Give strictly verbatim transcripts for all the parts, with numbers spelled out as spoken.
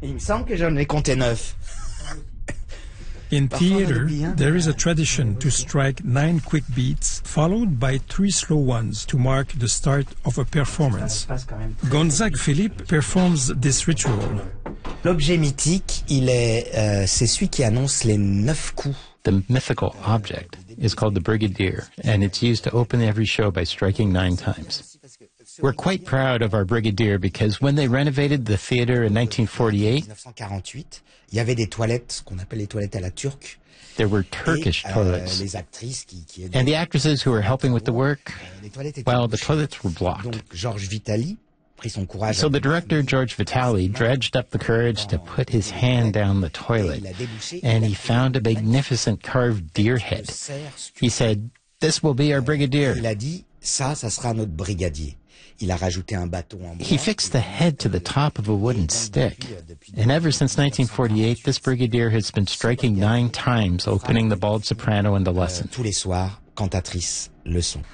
Il me semble que j'en ai compté neuf. In theater, there is a tradition to strike nine quick beats, followed by three slow ones to mark the start of a performance. Gonzague Philippe performs this ritual. L'objet mythique, il est, euh, c'est celui qui annonce les neuf coups. The mythical object is called the brigadier, and it's used to open every show by striking nine times. We're quite proud of our brigadier because when they renovated the theater in nineteen forty-eight, il y avait des toilettes, ce qu'on appelle les toilettes à la turque. There were Turkish et, euh, toilets. les actrices qui, qui and the actresses who were helping with the work, well, the toilets were blocked. Donc, Georges Vitali prit son courage. So the director, George Vitali, dredged up the courage to put his hand down the toilet, and he found a magnificent carved deer head. He said, "This will be our brigadier." Il a dit, ça, ça sera notre brigadier. Il a rajouté un bâton en bois. He fixed the head to the top of a wooden stick. And ever since nineteen forty-eight, this brigadier has been striking nine times, opening the bald soprano in the lesson. Tous les soirs, cantatrice, leçon.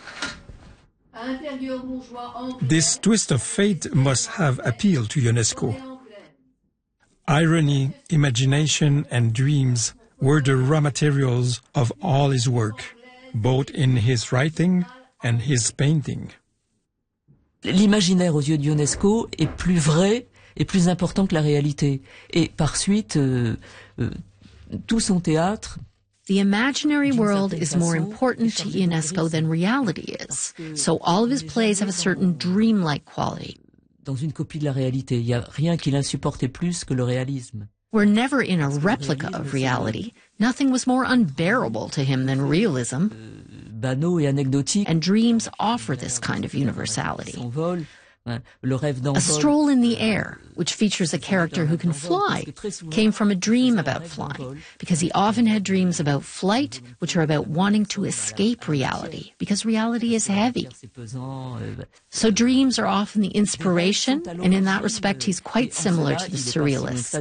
This twist of fate must have appealed to Ionesco. Irony, imagination, and dreams were the raw materials of all his work, both in his writing and his painting. L'imaginaire aux yeux de Ionesco est plus vrai et plus important que la réalité. Et par suite, euh, euh, tout son théâtre... The imaginary world is more important to Ionesco than reality is. So all of his plays have a certain dreamlike quality. Dans une copie de la réalité, il n'y a rien qui l'insupportait plus que le réalisme. We're never in a replica of reality. Nothing was more unbearable to him than realism. Banaux et anecdotique. And dreams offer this kind of universality. S'envole, le rêve d'envol. A Stroll in the Air, which features a character who can fly, came from a dream about flying, because he often had dreams about flight, which are about wanting to escape reality, because reality is heavy. So dreams are often the inspiration, and in that respect, he's quite similar to the surrealists.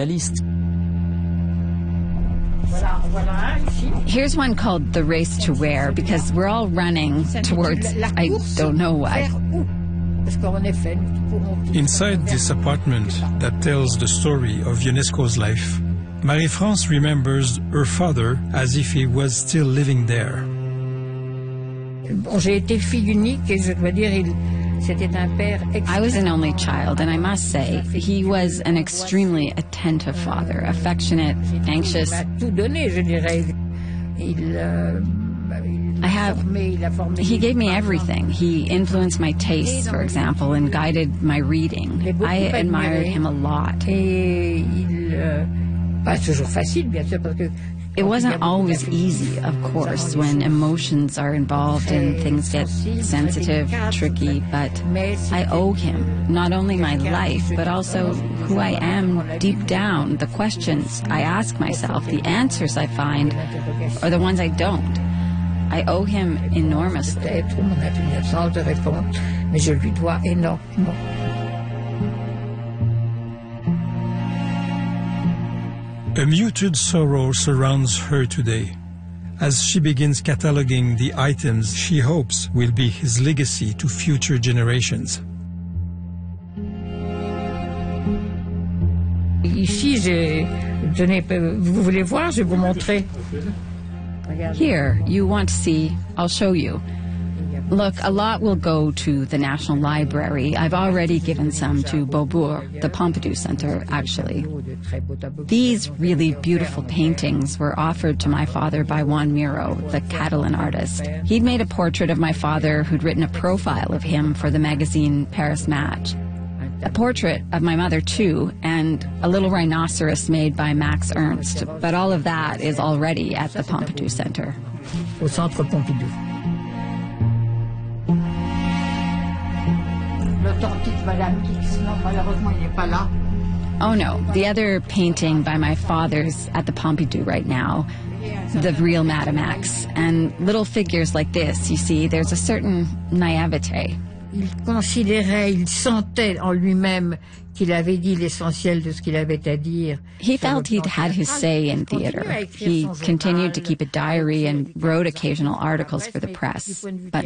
Here's one called The Race to Where, because we're all running towards, I don't know what. Inside this apartment that tells the story of Ionesco's life, Marie-France remembers her father as if he was still living there. I was an only child, and I must say, he was an extremely attentive father, affectionate, anxious. I have, he gave me everything. He influenced my tastes, for example, and guided my reading. I admired him a lot. It wasn't always easy, of course, when emotions are involved and things get sensitive, tricky, but I owe him not only my life, but also who I am deep down, the questions I ask myself, the answers I find, or the ones I don't. I owe him enormously. A muted sorrow surrounds her today, as she begins cataloging the items she hopes will be his legacy to future generations. Ici, j'ai... Tenez, vous voulez voir? Je vais vous montrer. Here, you want to see, I'll show you. Look, a lot will go to the National Library. I've already given some to Beaubourg, the Pompidou Center, actually. These really beautiful paintings were offered to my father by Juan Miro, the Catalan artist. He'd made a portrait of my father who'd written a profile of him for the magazine Paris Match. A portrait of my mother, too, and a little rhinoceros made by Max Ernst. But all of that is already at the Pompidou Center. Au Centre Pompidou. L'authentique Madame X, non, malheureusement, il n'est pas là. Oh, no. The other painting by my father's at the Pompidou right now, the real Madame X. And little figures like this, you see, there's a certain naivete. Il considérait, il sentait en lui-même qu'il avait dit l'essentiel de ce qu'il avait à dire. He felt he'd had his say in theater. He continued to keep a diary and wrote occasional articles for the press. But